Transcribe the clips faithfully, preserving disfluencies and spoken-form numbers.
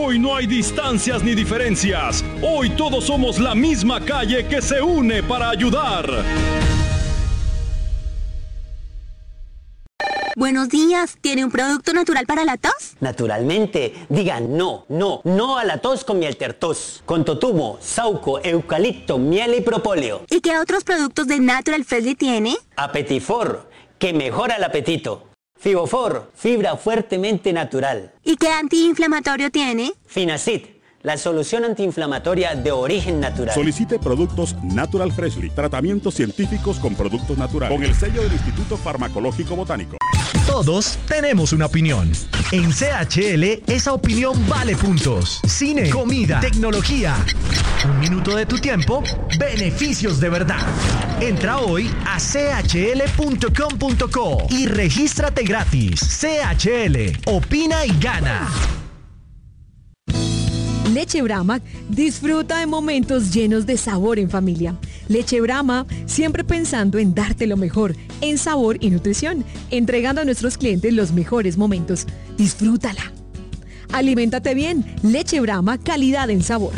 Hoy no hay distancias ni diferencias. Hoy todos somos la misma calle que se une para ayudar. Buenos días, ¿tiene un producto natural para la tos? Naturalmente, digan no, no, no a la tos con miel tertos, con totumo, sauco, eucalipto, miel y propóleo. ¿Y qué otros productos de Natural Freshly tiene? Apetifor, que mejora el apetito. Fibofor, fibra fuertemente natural. ¿Y qué antiinflamatorio tiene? Finacid, la solución antiinflamatoria de origen natural. Solicite productos Natural Freshly, tratamientos científicos con productos naturales, con el sello del Instituto Farmacológico Botánico. Todos tenemos una opinión. En C H L, esa opinión vale puntos. Cine, comida, tecnología. Un minuto de tu tiempo, beneficios de verdad. Entra hoy a c h l punto com punto co y regístrate gratis. C H L, opina y gana. Leche Brahma disfruta de momentos llenos de sabor en familia. Leche Brahma, siempre pensando en darte lo mejor en sabor y nutrición, entregando a nuestros clientes los mejores momentos. Disfrútala. Aliméntate bien. Leche Brahma, calidad en sabor.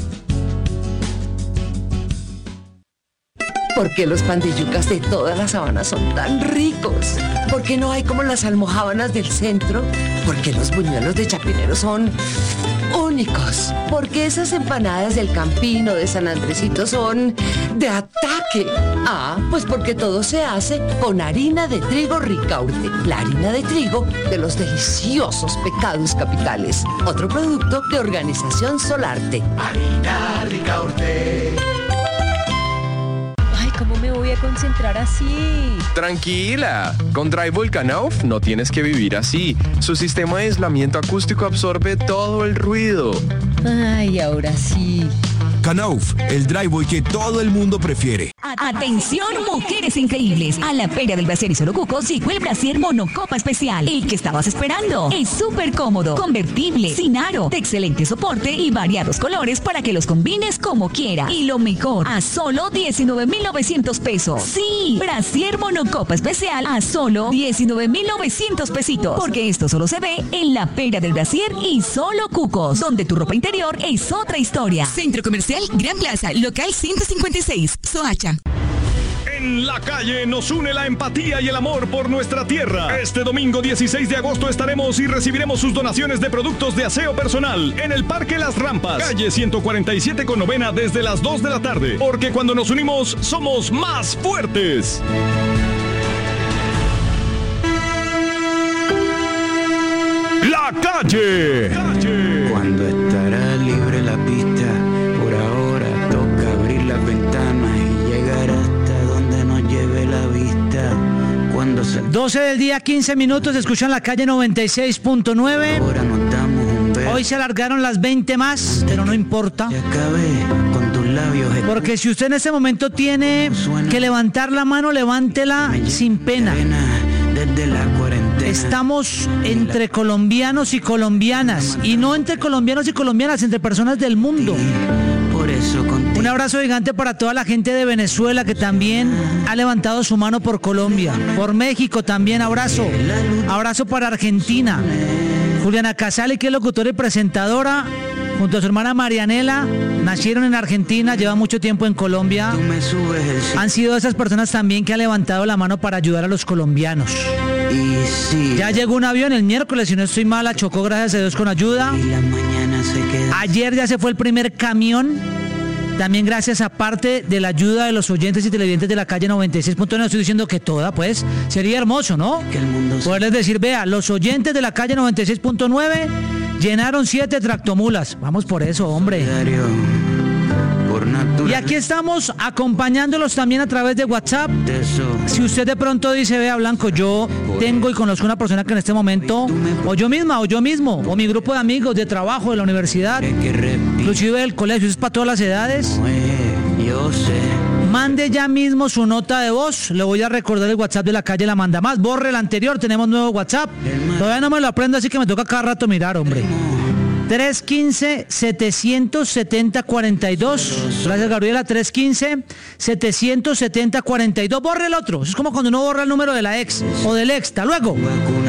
¿Por qué los pan de yucas de toda la sabana son tan ricos? ¿Por qué no hay como las almojábanas del centro? ¿Por qué los buñuelos de Chapinero son únicos? ¿Por qué esas empanadas del Campino de San Andresito son de ataque? Ah, pues porque todo se hace con harina de trigo Ricaurte, la harina de trigo de los deliciosos Pecados Capitales. Otro producto de Organización Solarte. Harina Ricaurte. ¿Cómo me voy a concentrar así? Tranquila, con Drywall Knauf no tienes que vivir así. Su sistema de aislamiento acústico absorbe todo el ruido. Ay, ahora sí. Knauf, el driveway que todo el mundo prefiere. Atención, mujeres increíbles. A la Feria del Brasier y Solo Cucos llegó el Brasier Monocopa Especial. El que estabas esperando. Es súper cómodo, convertible, sin aro, de excelente soporte y variados colores para que los combines como quiera. Y lo mejor, a solo diecinueve mil novecientos pesos. Sí, Brasier Monocopa Especial a solo diecinueve mil novecientos pesitos. Porque esto solo se ve en la Feria del Brasier y Solo Cucos, donde tu ropa interior es otra historia. Centro Comercial Gran Plaza, local ciento cincuenta y seis, Soacha. En la calle nos une la empatía y el amor por nuestra tierra. Este domingo dieciséis de agosto estaremos y recibiremos sus donaciones de productos de aseo personal en el Parque Las Rampas, calle ciento cuarenta y siete con novena desde las dos de la tarde. Porque cuando nos unimos somos más fuertes. La calle. calle. Cuando estará libre la pista, por ahora toca abrir las ventanas y llegar hasta donde nos lleve la vista. Cuando se... doce del día, quince minutos, escuchan La Calle noventa y seis punto nueve. Ahora nos damos un beso. Hoy se alargaron las veinte más, pero no importa. Se acabe con tus labios. Porque si usted en este momento tiene que levantar la mano, levántela sin pena. Desde la cuarentena. Estamos entre colombianos y colombianas, y no entre colombianos y colombianas, entre personas del mundo. Por eso contigo. Un abrazo gigante para toda la gente de Venezuela que también ha levantado su mano por Colombia, por México también, abrazo. Abrazo para Argentina. Juliana Casale, que es locutora y presentadora, junto a su hermana Marianela, nacieron en Argentina, llevan mucho tiempo en Colombia. Han sido esas personas también que han levantado la mano para ayudar a los colombianos. Y sí. Ya llegó un avión el miércoles, si no estoy mala, chocó gracias a Dios con ayuda. Y la mañana se queda. Ayer ya se fue el primer camión, también gracias a parte de la ayuda de los oyentes y televidentes de La Calle noventa y seis punto nueve. Estoy diciendo que toda, pues, sería hermoso, ¿no? Que el mundo poderles decir, vea, los oyentes de La Calle noventa y seis punto nueve llenaron siete tractomulas. Vamos por eso, hombre. Y aquí estamos acompañándolos también a través de WhatsApp. Si usted de pronto dice, vea, Blanco, yo tengo y conozco una persona que en este momento, o yo misma, o yo mismo, o mi grupo de amigos de trabajo, de la universidad, inclusive del colegio, es para todas las edades. Yo sé. Mande ya mismo su nota de voz. Le voy a recordar el WhatsApp de La Calle La Manda Más. Borre el anterior, tenemos nuevo WhatsApp. Todavía no me lo aprendo, así que me toca cada rato mirar, hombre. tres uno cinco, siete siete cero, cuatro dos. Gracias, Gabriela. tres uno cinco, siete siete cero, cuatro dos. Borre el otro. Es como cuando uno borra el número de la ex o del ex. Hasta luego.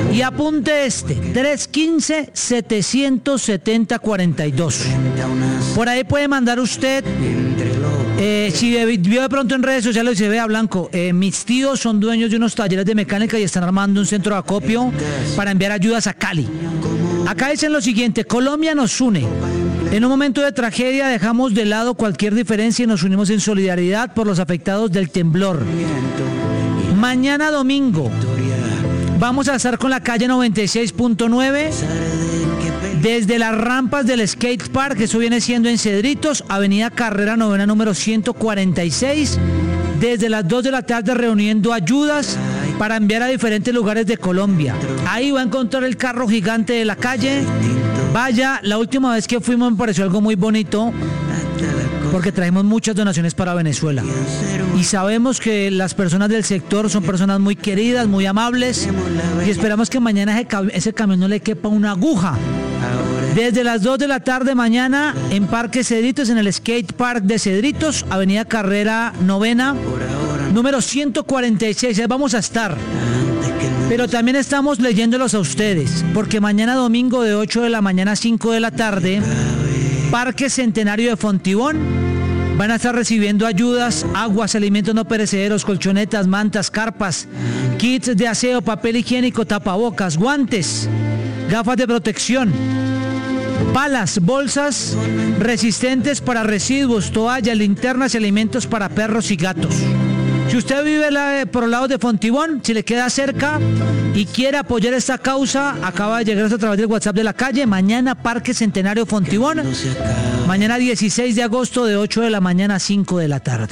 Y apunte este, tres uno cinco, siete siete cero, cuatro dos. Por ahí puede mandar usted, eh, si vio de pronto en redes sociales y se ve a Blanco, eh, mis tíos son dueños de unos talleres de mecánica y están armando un centro de acopio para enviar ayudas a Cali. Acá dicen lo siguiente, Colombia nos une. En un momento de tragedia dejamos de lado cualquier diferencia y nos unimos en solidaridad por los afectados del temblor. Mañana domingo vamos a estar con la calle noventa y seis punto nueve desde las rampas del skate park, que eso viene siendo en Cedritos, avenida Carrera Novena número ciento cuarenta y seis, desde las dos de la tarde reuniendo ayudas para enviar a diferentes lugares de Colombia. Ahí va a encontrar el carro gigante de la calle. Vaya, la última vez que fuimos me pareció algo muy bonito porque traemos muchas donaciones para Venezuela y sabemos que las personas del sector son personas muy queridas, muy amables, y esperamos que mañana ese, cam- ese camión no le quepa una aguja. Desde las dos de la tarde mañana en Parque Cedritos, en el skate park de Cedritos, avenida Carrera Novena número ciento cuarenta y seis, ahí vamos a estar. Pero también estamos leyéndolos a ustedes, porque mañana domingo de ocho de la mañana a cinco de la tarde, Parque Centenario de Fontibón, van a estar recibiendo ayudas, aguas, alimentos no perecederos, colchonetas, mantas, carpas, kits de aseo, papel higiénico, tapabocas, guantes, gafas de protección, palas, bolsas resistentes para residuos, toallas, linternas y alimentos para perros y gatos. Si usted vive la, por los lados de Fontibón, si le queda cerca y quiere apoyar esta causa, acaba de llegar a través del WhatsApp de la calle. Mañana Parque Centenario Fontibón, mañana dieciséis de agosto de ocho de la mañana a cinco de la tarde.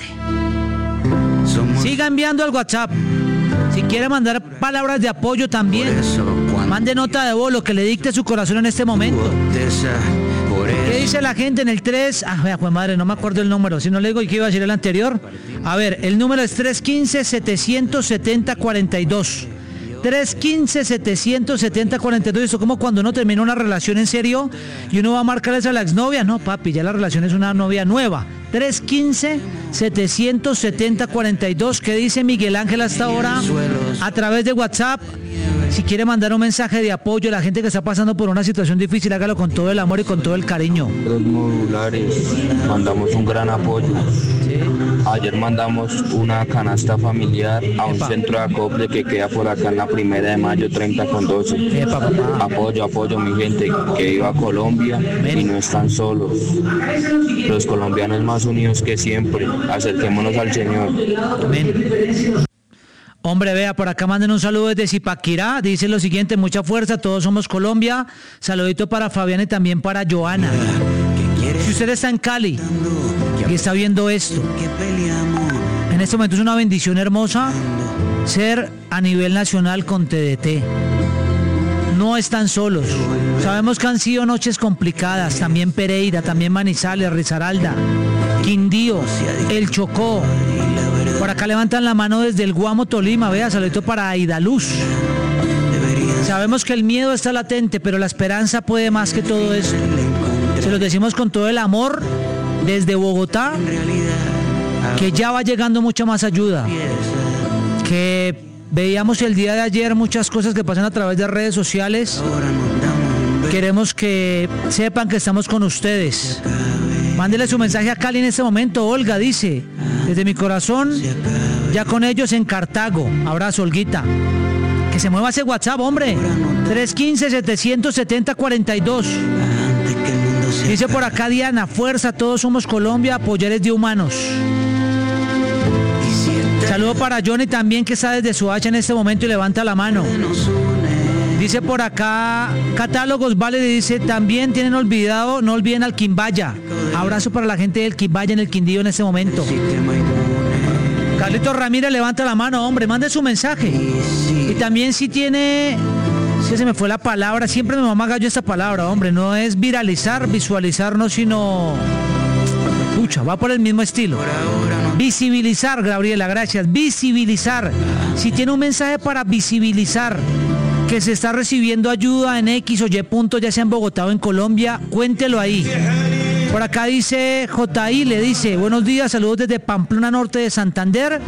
Siga enviando al WhatsApp. Si quiere mandar palabras de apoyo también, mande nota de voz, lo que le dicte su corazón en este momento. ¿Qué dice la gente en el tres? Ah, vea, pues madre, no me acuerdo el número. Si no le digo que iba a decir el anterior. A ver, el número es tres uno cinco, siete siete cero, cuatro dos. tres uno cinco, siete siete cero, cuatro dos. Eso como cuando uno termina una relación en serio y uno va a marcarles a la exnovia. No, papi, ya la relación es una novia nueva. tres uno cinco, siete siete cero, cuatro dos. ¿Qué dice Miguel Ángel hasta ahora? A través de WhatsApp. Si quiere mandar un mensaje de apoyo a la gente que está pasando por una situación difícil, hágalo con todo el amor y con todo el cariño. Los modulares, mandamos un gran apoyo. Ayer mandamos una canasta familiar a un centro de acopio que queda por acá en la primera de mayo, treinta con doce. Apoyo, apoyo, mi gente, que viva Colombia y no están solos. Los colombianos más unidos que siempre. Acerquémonos al Señor. Amén. Hombre, vea, por acá manden un saludo desde Zipaquirá. Dice lo siguiente: mucha fuerza, todos somos Colombia. Saludito para Fabián y también para Joana. Si usted está en Cali y está viendo esto, en este momento es una bendición hermosa ser a nivel nacional con T D T. No están solos. Sabemos que han sido noches complicadas. También Pereira, también Manizales, Risaralda, Quindío, El Chocó. Por acá levantan la mano desde el Guamo, Tolima. Vea, saludito para Aidaluz. Sabemos que el miedo está latente, pero la esperanza puede más que todo esto. Se los decimos con todo el amor desde Bogotá, que ya va llegando mucha más ayuda. Que veíamos el día de ayer muchas cosas que pasan a través de redes sociales. Queremos que sepan que estamos con ustedes. Mándele su mensaje a Cali en este momento. Olga dice: desde mi corazón, ya con ellos en Cartago. Abrazo, Olguita. Que se mueva ese WhatsApp, hombre. tres uno cinco, siete siete cero, cuatro dos. Dice por acá Diana: fuerza, todos somos Colombia, apoyadores de humanos. Saludo para Johnny también, que está desde Soacha en este momento y levanta la mano. Dice por acá Catálogos Vale, dice: también tienen olvidado, no olviden al Quimbaya. Abrazo para la gente del Quimbaya en el Quindío en este momento. Carlitos Ramírez levanta la mano, hombre, mande su mensaje. Y también si tiene, si se me fue la palabra, siempre me mamá gallo esta palabra, hombre, no es viralizar, visualizar, no, sino, pucha, va por el mismo estilo. Visibilizar, Gabriela, gracias, visibilizar. Si tiene un mensaje para visibilizar que se está recibiendo ayuda en X o Y punto, ya sea en Bogotá o en Colombia, cuéntelo ahí. Por acá dice J I, le dice: buenos días, saludos desde Pamplona Norte de Santander.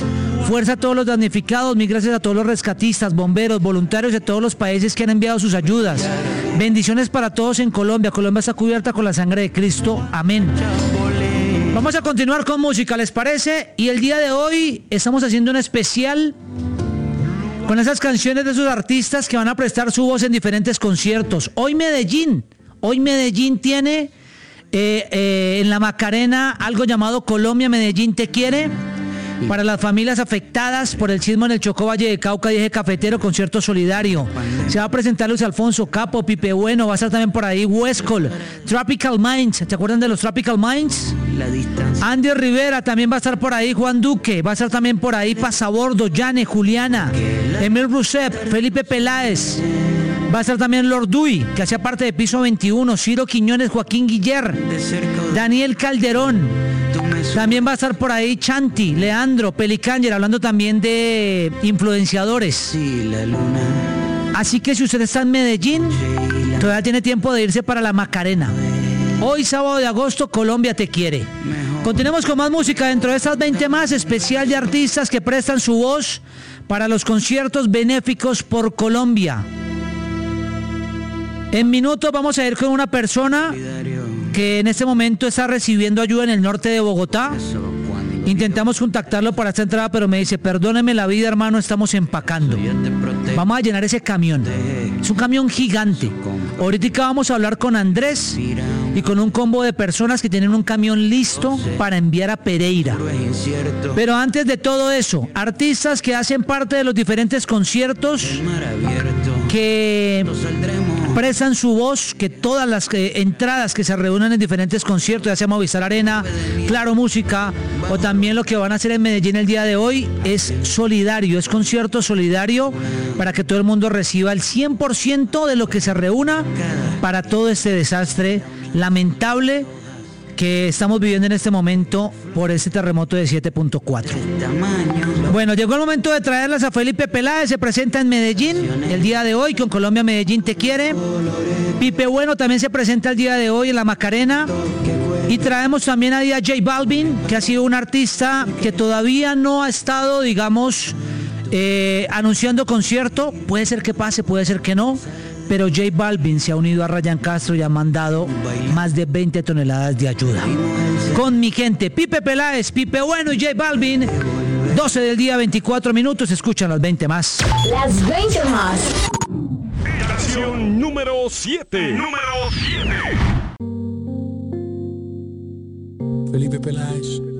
Fuerza a todos los damnificados, mil gracias a todos los rescatistas, bomberos, voluntarios de todos los países que han enviado sus ayudas. Bendiciones para todos en Colombia. Colombia está cubierta con la sangre de Cristo. Amén. Vamos a continuar con música, ¿les parece? Y el día de hoy estamos haciendo un especial con esas canciones de esos artistas que van a prestar su voz en diferentes conciertos. Hoy Medellín, hoy Medellín tiene eh, eh, en la Macarena algo llamado Colombia Medellín Te Quiere. Para las familias afectadas por el sismo en el Chocó, Valle de Cauca y Eje Cafetero, concierto solidario. Se va a presentar Luis Alfonso, Capo, Pipe Bueno, va a estar también por ahí Huescol, Tropical Minds, ¿te acuerdan de los Tropical Minds? Andy Rivera también va a estar por ahí, Juan Duque, va a estar también por ahí Pasabordo, Yane, Juliana, Emil Rousseff, Felipe Peláez. Va a estar también Lord Dewey, que hacía parte de Piso veintiuno, Ciro Quiñones, Joaquín Guiller, Daniel Calderón. También va a estar por ahí Chanti, Leandro, Pelicanger, hablando también de influenciadores. Así que si usted está en Medellín, todavía tiene tiempo de irse para la Macarena. Hoy, sábado de agosto, Colombia Te Quiere. Continuemos con más música dentro de estas veinte más, especial de artistas que prestan su voz para los conciertos benéficos por Colombia. En minutos vamos a ir con una persona que en este momento está recibiendo ayuda en el norte de Bogotá. Intentamos contactarlo para esta entrada, pero me dice, perdóneme la vida, hermano, estamos empacando. Vamos a llenar ese camión. Es un camión gigante. Ahorita vamos a hablar con Andrés y con un combo de personas que tienen un camión listo para enviar a Pereira. Pero antes de todo eso, artistas que hacen parte de los diferentes conciertos, que prestan su voz, que todas las eh, entradas que se reúnen en diferentes conciertos, ya sea Movistar Arena, Claro Música, o también lo que van a hacer en Medellín el día de hoy, es solidario, es concierto solidario para que todo el mundo reciba el cien por ciento de lo que se reúna para todo este desastre lamentable que estamos viviendo en este momento por este terremoto de siete punto cuatro. Bueno, llegó el momento de traerlas a Felipe Peláez, se presenta en Medellín el día de hoy con Colombia Medellín Te Quiere. Pipe Bueno también se presenta el día de hoy en la Macarena. Y traemos también a día J Balvin, que ha sido un artista que todavía no ha estado, digamos, eh, anunciando concierto. Puede ser que pase, puede ser que no. Pero J Balvin se ha unido a Ryan Castro y ha mandado más de veinte toneladas de ayuda. Con mi gente, Pipe Peláez, Pipe Bueno y J Balvin, doce del día, veinticuatro minutos, escuchan las veinte más. Las veinte más. Estación número siete. Número siete. Felipe Peláez.